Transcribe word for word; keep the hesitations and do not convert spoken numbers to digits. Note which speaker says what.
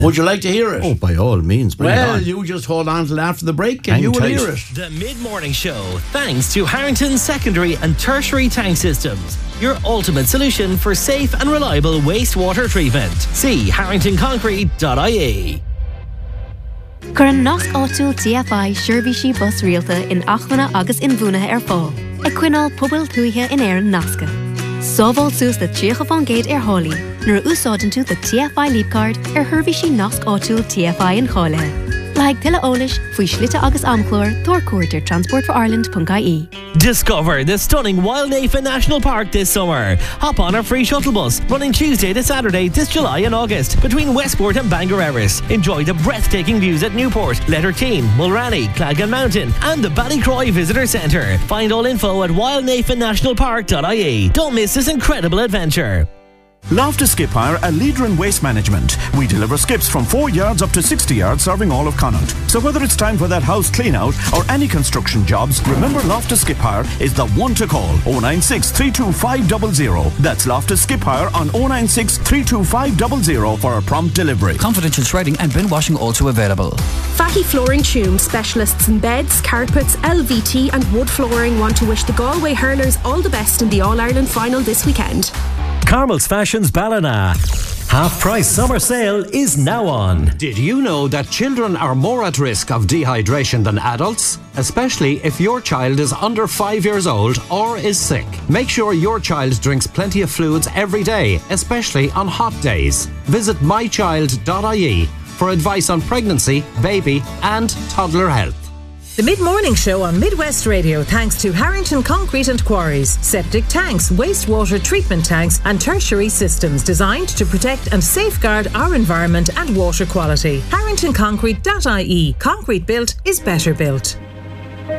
Speaker 1: Would you like to hear it?
Speaker 2: Oh, by all means, bring
Speaker 1: well,
Speaker 2: it on.
Speaker 1: you just hold on till after the break and
Speaker 2: Hang
Speaker 1: you will
Speaker 2: tight.
Speaker 1: hear it.
Speaker 3: The Mid-Morning Show, thanks to Harrington Secondary and Tertiary Tank Systems, your ultimate solution for safe and reliable wastewater treatment. See harrington concrete dot I E.
Speaker 4: Cuireann nasc áitiúil T F I Shirvishi bus rialta in Achmana agus in Bhunaithe ar fáil. Ag cuineál pobail tuaithe in éireann nasca. Sábháil suas le tríocha fan géad ar hálaí, nuair a úsáideann tú the T F I Leapcard ar Shirvishi nasc áitiúil T F I in cháilethe. Like Tilla Olish, Fui Schlitta Agus Amchlor, Thor Quarter, Transport for Ireland, .ie.
Speaker 3: Discover the stunning Wildnafa National Park this summer. Hop on our free shuttle bus, running Tuesday to Saturday this July and August, between Westport and Bangor Erris. Enjoy the breathtaking views at Newport, Letterteen, Mulranny, Clagan Mountain, and the Ballycroy Visitor Centre. Find all info at wildnafa national park dot I E. Don't miss this incredible adventure.
Speaker 5: Loftus Skip Hire, a leader in waste management. We deliver skips from four yards up to sixty yards, serving all of Connaught. So whether it's time for that house clean out or any construction jobs, remember Loftus Skip Hire is the one to call. oh nine six, three two five zero zero. That's Loftus Skip Hire on oh nine six, three two five zero zero for a prompt delivery.
Speaker 6: Confidential shredding and bin washing also available.
Speaker 7: Fahy Flooring Tume, specialists in beds, carpets, L V T and wood flooring, want to wish the Galway hurlers all the best in the All-Ireland final this weekend.
Speaker 8: Carmel's Fashions Ballina. Half price summer sale is now on.
Speaker 9: Did you know that children are more at risk of dehydration than adults? Especially if your child is under five years old or is sick. Make sure your child drinks plenty of fluids every day, especially on hot days. Visit my child dot I E for advice on pregnancy, baby and toddler health.
Speaker 10: The Mid-Morning Show on Midwest Radio, thanks to Harrington Concrete and Quarries. Septic tanks, wastewater treatment tanks and tertiary systems designed to protect and safeguard our environment and water quality. harrington concrete dot I E. Concrete built is better built.